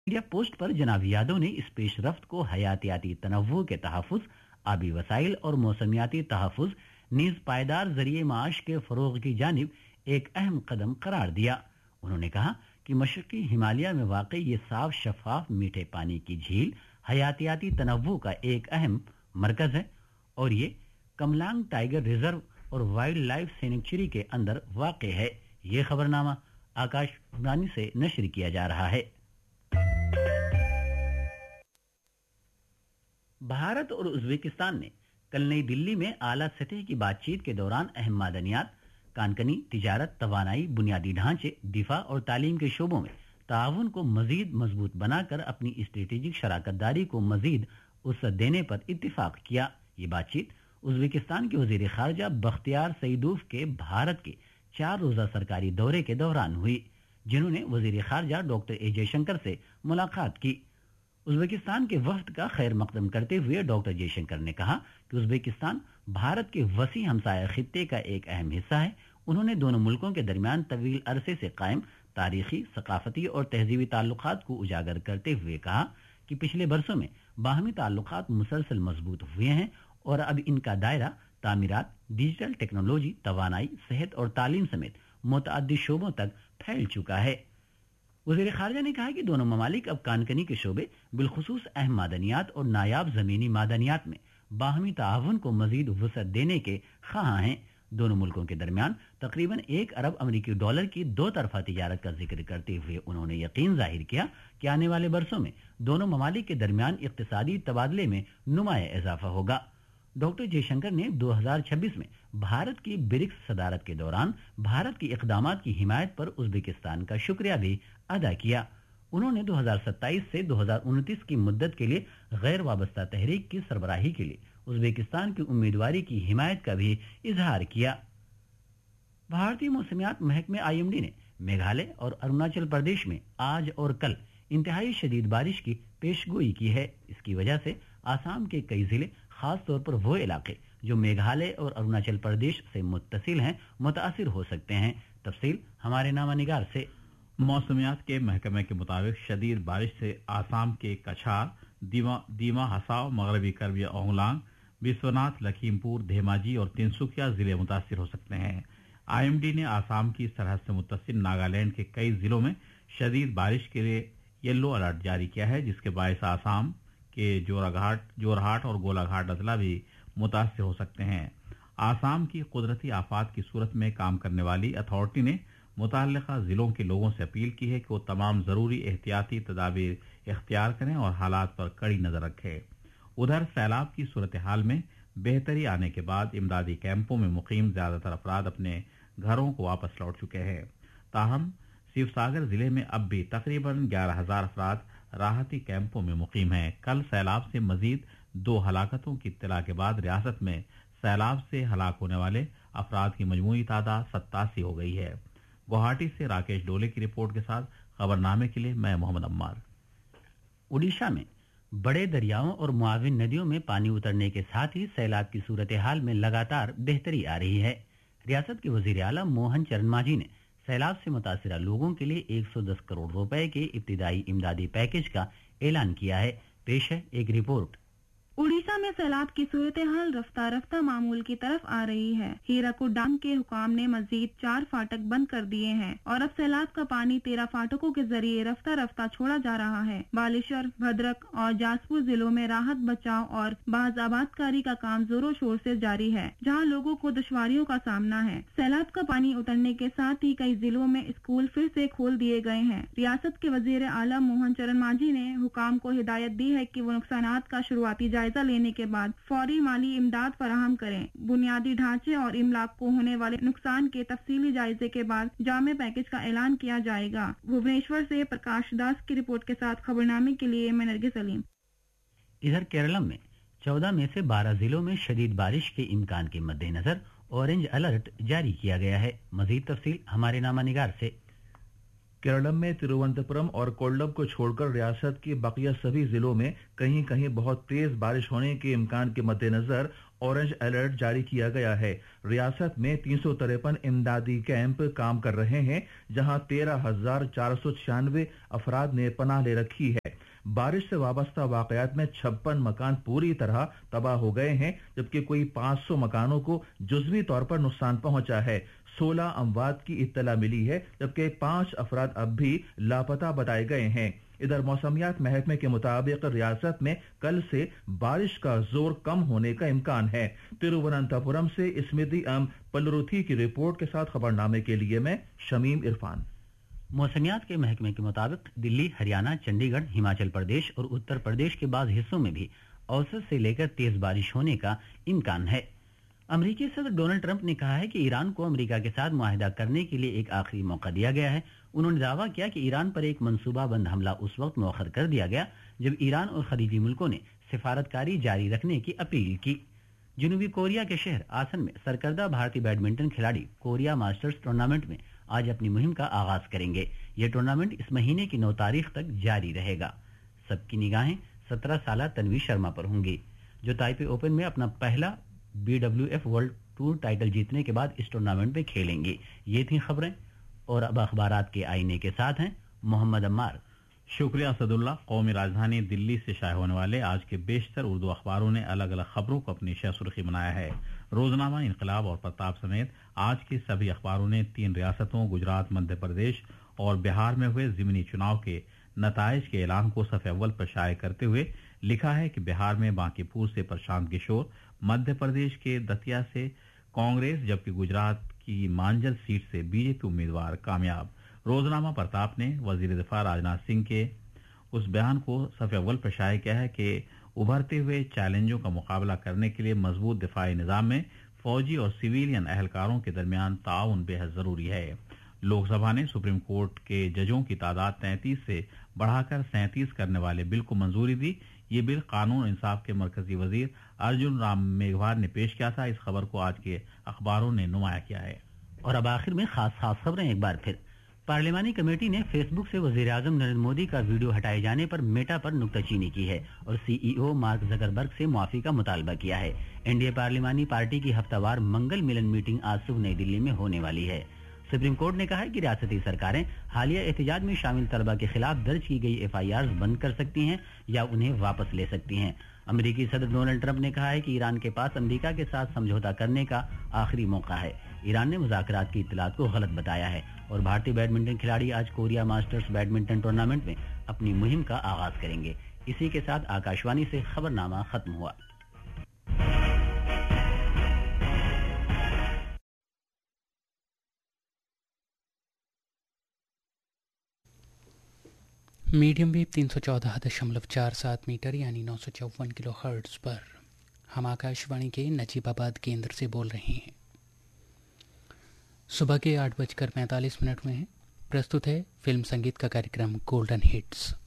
Media post पर जनाब यादव ने इस पेशरफ्त को हयातियाती तनव्वु के तहफ़्फ़ुज़, आबी वसाइल और मौसमियाती तहफ़्फ़ुज़ नीज़ पायदार ज़रिए माश के फ़रोग़ की जानिब एक अहम कदम करार दिया। उन्होंने कहा कि मशरक़ी हिमालय में वाक़ ये साफ शफ़ाफ मीठे पानी की झील हयातियाती तनव्वु का एक अहम मरकज़ है और ये कमलांग टाइगर रिजर्व और वाइल्ड लाइफ सेंचुरी के अंदर वाक़ है। ये खबरनामा आकाशवाणी से नश्र किया जा रहा है। भारत और उज़्बेकिस्तान ने कल नई दिल्ली में आला सतह की बातचीत के दौरान अहम मादनियात, कानकनी, तिजारत, तवानाई, बुनियादी ढांचे, दिफा और तालीम के शोबों में ताउन को मजीद मजबूत बनाकर अपनी स्ट्रेटेजिक शराकतदारी को मजीद वसअत देने पर इत्तिफाक किया। ये बातचीत उज़्बेकिस्तान के वज़ीर ख़ारजा बख्तियार सईदोव के भारत के 4 रोज़ा सरकारी दौरे के दौरान हुई, जिन्होंने वज़ीर ख़ारजा डॉक्टर ए जयशंकर से मुलाकात की। उज़्बेकिस्तान के वफ्द का खैर मकदम करते हुए डॉक्टर जयशंकर ने कहा कि उज़्बेकिस्तान भारत के वसी हमसाया खित्ते का एक अहम हिस्सा है। उन्होंने दोनों मुल्कों के दरमियान तवील अरसे से कायम तारीखी, सकाफती और तहजीबी ताल्लुकात को उजागर करते हुए कहा कि पिछले बरसों में बाहमी ताल्लुकात मुसलसल मजबूत हुए हैं और अब इनका दायरा तामीरात, डिजिटल टेक्नोलॉजी, तवानाई, सेहत और तालीम समेत मुतअद्दिद शोबों तक फैल चुका है। वज़ीर ख़ारजा ने कहा कि दोनों ममालिक अब कानकनी के शोबे, बिलखुसूस अहम मादनियात और नायाब ज़मीनी मादनियात में बाहमी ताआवुन को मज़ीद वसअत देने के ख़्वाहां हैं। दोनों मुल्कों के दरमियान तकरीबन 1 अरब अमरीकी डॉलर की 2 तरफ़ा तिजारत का जिक्र करते हुए उन्होंने यकीन ज़ाहिर किया कि आने वाले बरसों में दोनों ममालिक के दरमियान इक़्तिसादी तबादले में नुमाया इजाफा होगा। डॉक्टर जयशंकर ने 2026 में भारत की ब्रिक्स सदारत के दौरान भारत की इक़दामात की हिमायत पर उज़्बेकिस्तान का शुक्रिया भी अदा किया। उन्होंने 2027 से 2029 की मुद्दत के लिए गैर वाबस्ता तहरीक की सरबराही के लिए उज़्बेकिस्तान की उम्मीदवारी की हिमायत का भी इजहार किया। भारतीय मौसमियात महकमे IMD ने मेघालय और अरुणाचल प्रदेश में आज और कल इंतहाई शदीद बारिश की पेशगोई की है। इसकी वजह से आसाम के कई जिले, खास तौर पर वो इलाके जो मेघालय और अरुणाचल प्रदेश से मुत्तसिल हैं, मुतासिर हो सकते हैं। तफसील हमारे नामानिगार से। मौसमियात के महकमे के मुताबिक शदीद बारिश से आसाम के कछार, दीमा हसाव, मगरबी करबी ओंगलांग, विश्वनाथ, लखीमपुर, धेमाजी और तिनसुकिया जिले मुतासिर हो सकते हैं। IMD ने आसाम की सरहद से मुत्तसिल नागालैंड के कई जिलों में शदीद बारिश के लिए येलो अलर्ट जारी किया है, जिसके बायस आसाम के जोरहाट और गोलाघाट अजला भी मुतासिर हो सकते हैं। आसाम की कुदरती आफात की सूरत में काम करने वाली अथॉरिटी ने मुतल्लिका जिलों के लोगों से अपील की है कि वो तमाम जरूरी एहतियाती तदाबीर इख्तियार करें और हालात पर कड़ी नजर रखें। उधर सैलाब की सूरत हाल में बेहतरी आने के बाद इमदादी कैंपों में मुकीम ज्यादातर अफराद अपने घरों को वापस लौट चुके हैं। ताहम शिवसागर जिले में अब भी तकरीबन 11,000 अफराद राहती कैंपों में मुकीम हैं। कल सैलाब से मजीद 2 हलाकतों की इत्तला के बाद रियासत में सैलाब से हलाक होने वाले अफराद की मजमूई तादाद 87 हो गई है। गुवाहाटी से राकेश डोले की रिपोर्ट के साथ खबरनामे के लिए मैं मोहम्मद अम्मार। ओडिशा में बड़े दरियाओं और मुआविन नदियों में पानी उतरने के साथ ही सैलाब की सूरत हाल में लगातार बेहतरी आ रही है। रियासत के वजीर आला मोहन चरण मांझी ने सैलाब से मुतासिरा लोगों के लिए 110 करोड़ रुपए के इब्तिदाई इमदादी पैकेज का ऐलान किया है। पेश है एक रिपोर्ट। उड़ीसा में सैलाब की सूरत हाल रफ्ता रफ्ता मामूल की तरफ आ रही है। हीराकुड डैम के हुकाम ने मजीद 4 फाटक बंद कर दिए हैं और अब सैलाब का पानी 13 फाटकों के जरिए रफ्ता रफ्ता छोड़ा जा रहा है। बालेश्वर, भद्रक और जाजपुर जिलों में राहत बचाव और बाज आबादकारी का काम जोरों शोर से जारी है, जहां लोगों को दुश्वारियों का सामना है। सैलाब का पानी उतरने के साथ ही कई जिलों में स्कूल फिर से खोल दिए गए हैं। रियासत के वजीर आला मोहन चरण मांझी ने हुकाम को हिदायत दी है कि वो नुकसानात का शुरुआती जायजा लेने के बाद फौरी माली इमदाद फराहम करें। बुनियादी ढांचे और इमलाक को होने वाले नुकसान के तफसीली जायजे के बाद जामे पैकेज का ऐलान किया जाएगा। भुवनेश्वर से प्रकाश दास की रिपोर्ट के साथ खबरनामे के लिए मैं नरगिस सलीम। इधर केरलम में 14 में से 12 जिलों में शदीद बारिश के इम्कान के मद्देनजर ऑरेंज अलर्ट जारी किया गया है। मजीद तफसील हमारे नामानिगार से। केरलम में तिरुवनंतपुरम और कोल्लम को छोड़कर रियासत के बाकी सभी जिलों में कहीं कहीं बहुत तेज बारिश होने के इम्कान के मद्देनजर ऑरेंज अलर्ट जारी किया गया है। रियासत में 353 इमदादी कैंप काम कर रहे हैं, जहां 13,496 अफराद ने पनाह ले रखी है। बारिश से वाबस्ता वाकयात में 56 मकान पूरी तरह तबाह हो गए हैं, जबकि कोई 500 मकानों को जुज़वी तौर पर नुकसान पहुंचा है। 16 अमवात की इत्तला मिली है, जबकि 5 अफराद अब भी लापता बताए गए हैं। इधर मौसमियात महकमे के मुताबिक रियासत में कल से बारिश का जोर कम होने का इम्कान है। तिरुवनंतपुरम से स्मृति पल्लरुथी की रिपोर्ट के साथ खबरनामे के लिए मैं शमीम इरफान। मौसमियात के महकमे के मुताबिक दिल्ली, हरियाणा, चंडीगढ़, हिमाचल प्रदेश और उत्तर प्रदेश के बाद हिस्सों में भी औसत से लेकर तेज बारिश होने का इम्कान है। अमेरिकी सदर डोनाल्ड ट्रंप ने कहा है कि ईरान को अमेरिका के साथ मुआहदा करने के लिए एक आखिरी मौका दिया गया है। उन्होंने दावा किया कि ईरान पर एक मंसूबाबंद हमला उस वक्त मौखर कर दिया गया जब ईरान और खलीजी मुल्कों ने सिफारतकारी जारी रखने की अपील की। जनूबी कोरिया के शहर आसन में सरकर्दा भारतीय बैडमिंटन खिलाड़ी कोरिया मास्टर्स टूर्नामेंट में आज अपनी मुहिम का आगाज करेंगे। यह टूर्नामेंट इस महीने की 9 तारीख तक जारी रहेगा। सबकी निगाहें 17 साल तन्वी शर्मा पर होंगी, जो ताइपे ओपन में अपना पहला BWF वर्ल्ड टूर टाइटल जीतने के बाद इस टूर्नामेंट में खेलेंगी। ये थी खबरें, और अब अखबारात के आईने के साथ हैं मोहम्मद अम्मार। शुक्रिया असदुल्ला। कौमी राजधानी दिल्ली से शाये होने वाले आज के बेशतर उर्दू अखबारों ने अलग अलग खबरों को अपनी शह सुर्खी बनाया है। रोजनामा, इनकलाब और प्रताप समेत आज के सभी अखबारों ने 3 रियासतों गुजरात, मध्य प्रदेश और बिहार में हुए ज़िमनी चुनाव के नताइज के ऐलान को सफ़े अव्वल पर शाये करते हुए लिखा है कि बिहार में बांकीपुर से प्रशांत किशोर, मध्य प्रदेश के दतिया से कांग्रेस, जबकि गुजरात की मांजल सीट से बीजेपी उम्मीदवार कामयाब। रोजनामा प्रताप ने वजीर दिफा राजनाथ सिंह के उस बयान को सफ़े अव्वल पर शाये किया है कि उभरते हुए चैलेंजों का मुकाबला करने के लिए मजबूत दिफाई निज़ाम में फौजी और सिविलियन एहलकारों के दरमियान ताउन बेहद ज़रूरी है। लोकसभा ने सुप्रीम कोर्ट के जजों की तादाद 33 से बढ़ाकर 37 करने वाले बिल को मंजूरी दी। ये बिल कानून और इंसाफ के मरकजी वजीर अर्जुन राम मेघवाल ने पेश किया था। इस खबर को आज के अखबारों ने नुमाया किया है। और अब आखिर में खास खबरें एक बार फिर। पार्लिमानी कमेटी ने फेसबुक से वजीर आजम नरेंद्र मोदी का वीडियो हटाए जाने पर मेटा पर नुक्ताचीनी की है और CEO मार्क जकरबर्ग से मुआफी का मुतालबा किया है। एनडीए पार्लिमानी पार्टी की हफ्तावार मंगल मिलन मीटिंग आज सुबह नई दिल्ली में होने वाली है। सुप्रीम कोर्ट ने कहा है कि रियासती सरकारें हालिया एहतजाज में शामिल तलबा के खिलाफ दर्ज की गई FIRs बंद कर सकती हैं या उन्हें वापस ले सकती हैं। अमेरिकी सदर डोनाल्ड ट्रंप ने कहा है कि ईरान के पास अमेरिका के साथ समझौता करने का आखिरी मौका है। ईरान ने मुज़ाकरात की इत्तलात को गलत बताया है। और भारतीय बैडमिंटन खिलाड़ी आज कोरिया मास्टर्स बैडमिंटन टूर्नामेंट में अपनी मुहिम का आगाज करेंगे। इसी के साथ आकाशवाणी से खबरनामा खत्म हुआ। मीडियम वेव 314.47 मीटर यानी 954 किलो हर्ट्ज पर हम आकाशवाणी के नजीबाबाद केंद्र से बोल रहे हैं। सुबह के 8:45 में है। प्रस्तुत है फिल्म संगीत का कार्यक्रम गोल्डन हिट्स।